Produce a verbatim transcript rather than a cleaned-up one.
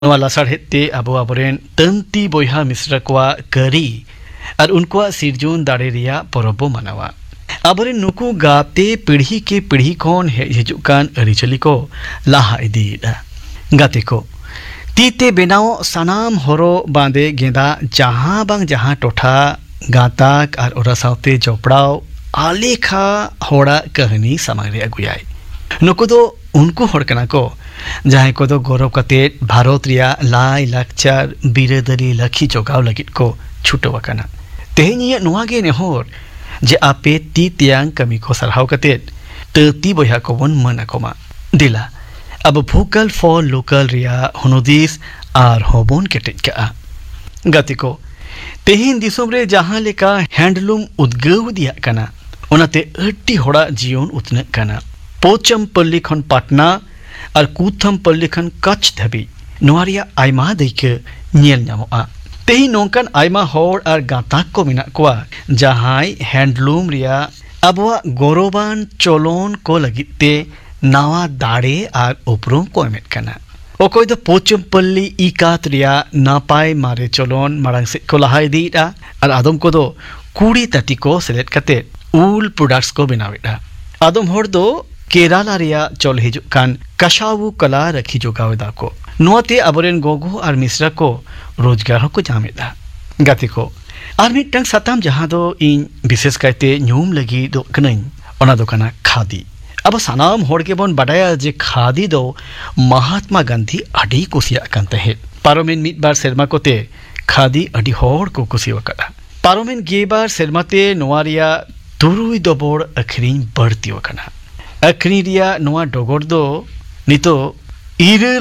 नवा लासाड़हेते अबो अबोरेन तंती बोयहा मिश्रा कोआ करी और उनकोआ सिरजून दाड़े रिया परबो मनावा अबोरेन नुकु गाते पीढ़ी के पीढ़ी कोन हिजुकान अरिचली को लाहा इदीदा गाते को तीते बेनाओ सनाम होरो बांदे गेंदा जहां बांग जहां टोठा गाताक और ओरा सावते जोपड़ाव आलेखा होड़ा कहानी समारे अगुयाई नुकु दो उनको होड़ कना को जहां को दो गौरव कते भारत रिया लाई लाक्चर बिरादरी लखी जोगाव लगित को छुटो वकना तेहनिया नुआगे नेहोर जे आपे ती तियांग कमी को सरहाव कते तती बोया को वन मना कोमा दिला अब भूकल फॉर लोकल रिया हुनुदिस आर होबोन केटेज का गति को तेहिन दिसोम रे जहां लेका हैंडलूम उद्गव दिया कना ओनाते अट्टी होड़ा जीवन उतने कना पोचमपल्ली खन पाटना और कूथमपल्ली खन कच्छ धबी नोरिया आयमा देके नियल नामोआ तेही नोंकन आयमा होड़ और गाताक को मिना कोआ जहां हैंडलूम रिया अबवा गौरवान चोलोन को लगिते नावा दाड़े और उपरुम को एमेट कना ओकोय दो पोचमपल्ली इकात रिया नापाय मारे चोलोन मारांग से को लहाय दीदा और आदम को दो कूड़ी तटी को सेलेक्ट कते ऊल प्रोडक्ट्स को बनावेदा आदम होड़ दो केरला रिया चोल हिजुकान कशावु कला रखी जोगावेदा को नोते अबोरेन गोगो और मिश्रा को रोजगार को जामेदा गाते को और मिटंग सताम जहां दो इन विशेष कहते न्यूम लगी दो कनई ओना दो कना खादी अब सनाम होड़ के बोन बडाया जे खादी दो महात्मा गांधी अडी कुसिया कांते है पारोमेन मिट बार सेरमा कोते खादी अडी होड़ को कुसिया वकड़ा पारोमेन गे बार सेरमाते नोवारिया तुरुई दो बोड़ अखरीन बढ़ती वकना अखरी रिया नोआ डोगोर दो नितो इर